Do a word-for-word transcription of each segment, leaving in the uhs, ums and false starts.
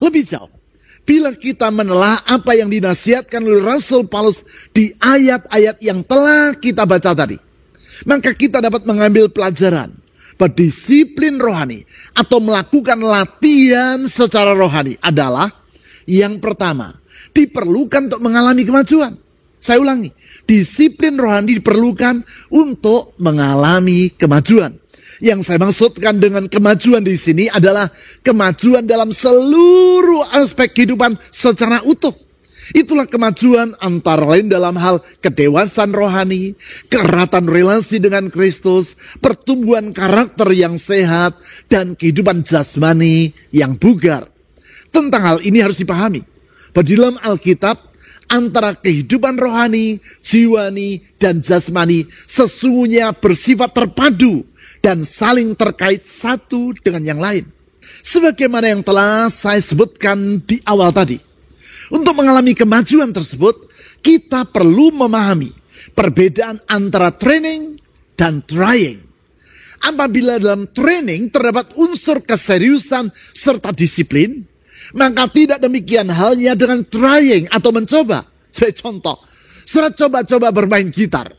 Lebih jauh, bila kita menelah apa yang dinasihatkan oleh Rasul Paulus di ayat-ayat yang telah kita baca tadi, maka kita dapat mengambil pelajaran bahwa disiplin rohani atau melakukan latihan secara rohani adalah yang pertama, diperlukan untuk mengalami kemajuan. Saya ulangi, disiplin rohani diperlukan untuk mengalami kemajuan. Yang saya maksudkan dengan kemajuan di sini adalah kemajuan dalam seluruh aspek kehidupan secara utuh. Itulah kemajuan antara lain dalam hal kedewasaan rohani, keeratan relasi dengan Kristus, pertumbuhan karakter yang sehat, dan kehidupan jasmani yang bugar. Tentang hal ini harus dipahami bahwa di dalam Alkitab, antara kehidupan rohani, jiwani, dan jasmani sesungguhnya bersifat terpadu dan saling terkait satu dengan yang lain. Sebagaimana yang telah saya sebutkan di awal tadi, untuk mengalami kemajuan tersebut, kita perlu memahami perbedaan antara training dan trying. Apabila dalam training terdapat unsur keseriusan serta disiplin, maka tidak demikian halnya dengan trying atau mencoba. Sebagai contoh, saudara coba-coba bermain gitar.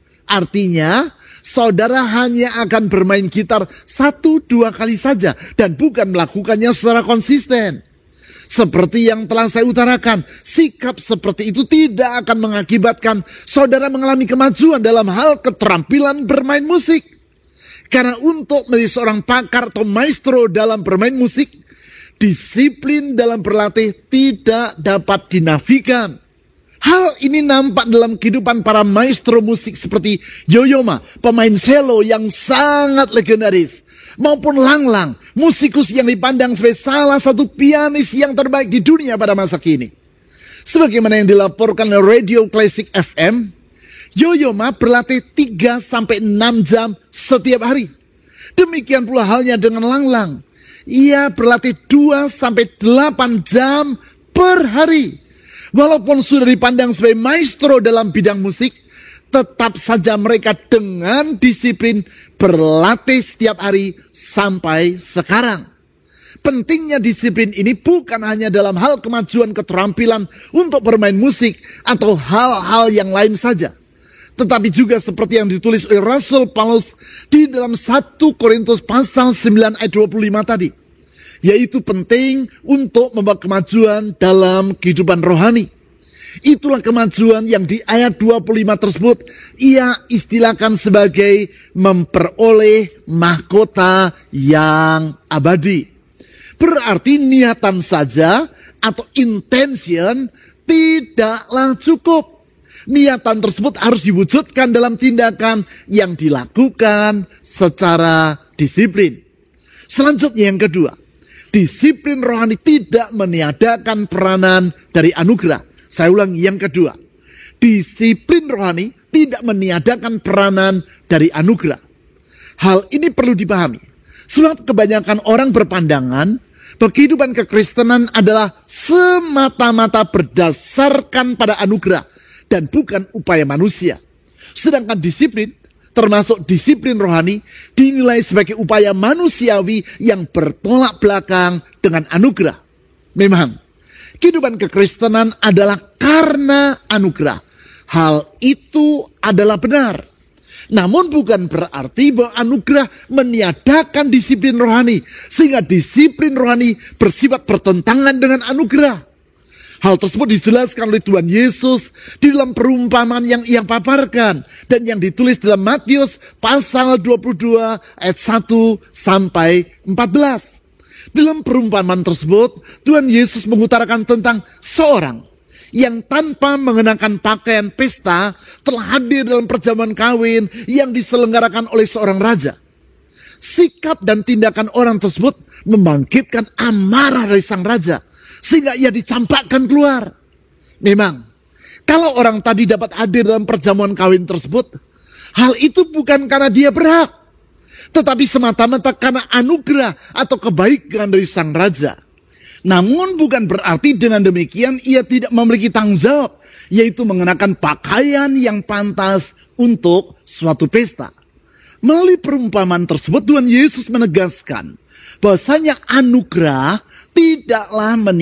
Artinya, saudara hanya akan bermain gitar satu dua kali saja dan bukan melakukannya secara konsisten. Seperti yang telah saya utarakan, sikap seperti itu tidak akan mengakibatkan saudara mengalami kemajuan dalam hal keterampilan bermain musik. Karena untuk menjadi seorang pakar atau maestro dalam bermain musik, disiplin dalam berlatih tidak dapat dinafikan. Hal ini nampak dalam kehidupan para maestro musik seperti Yo-Yo Ma, pemain cello yang sangat legendaris, maupun Lang Lang, musikus yang dipandang sebagai salah satu pianis yang terbaik di dunia pada masa kini. Sebagaimana yang dilaporkan oleh Radio Classic F M, Yo-Yo Ma berlatih tiga sampai enam jam setiap hari. Demikian pula halnya dengan Lang Lang. Ia berlatih dua sampai delapan jam per hari. Walaupun sudah dipandang sebagai maestro dalam bidang musik, tetap saja mereka dengan disiplin berlatih setiap hari sampai sekarang. Pentingnya disiplin ini bukan hanya dalam hal kemajuan keterampilan untuk bermain musik atau hal-hal yang lain saja, tetapi juga seperti yang ditulis oleh Rasul Paulus di dalam satu Korintus pasal sembilan ayat dua puluh lima tadi, yaitu penting untuk membawa kemajuan dalam kehidupan rohani. Itulah kemajuan yang di ayat dua puluh lima tersebut ia istilahkan sebagai memperoleh mahkota yang abadi. Berarti niatan saja atau intention tidaklah cukup. Niatan tersebut harus diwujudkan dalam tindakan yang dilakukan secara disiplin. Selanjutnya yang kedua, disiplin rohani tidak meniadakan peranan dari anugerah. Saya ulang yang kedua, disiplin rohani tidak meniadakan peranan dari anugerah. Hal ini perlu dipahami. Sebab kebanyakan orang berpandangan bahwa kehidupan kekristenan adalah semata-mata berdasarkan pada anugerah dan bukan upaya manusia. Sedangkan disiplin, termasuk disiplin rohani, dinilai sebagai upaya manusiawi yang bertolak belakang dengan anugerah. Memang, kehidupan kekristenan adalah karena anugerah. Hal itu adalah benar. Namun bukan berarti bahwa anugerah meniadakan disiplin rohani, sehingga disiplin rohani bersifat bertentangan dengan anugerah. Hal tersebut dijelaskan oleh Tuhan Yesus di dalam perumpamaan yang ia paparkan dan yang ditulis dalam Matius pasal dua puluh dua ayat satu sampai empat belas. Dalam perumpamaan tersebut, Tuhan Yesus mengutarakan tentang seorang yang tanpa mengenakan pakaian pesta telah hadir dalam perjamuan kawin yang diselenggarakan oleh seorang raja. Sikap dan tindakan orang tersebut membangkitkan amarah dari sang raja, sehingga ia dicampakkan keluar. Memang, kalau orang tadi dapat hadir dalam perjamuan kawin tersebut, hal itu bukan karena dia berhak, tetapi semata-mata karena anugerah atau kebaikan dari sang raja. Namun bukan berarti dengan demikian ia tidak memiliki tanggung jawab, yaitu mengenakan pakaian yang pantas untuk suatu pesta. Melalui perumpamaan tersebut, Tuhan Yesus menegaskan bahwasanya anugerah tidaklah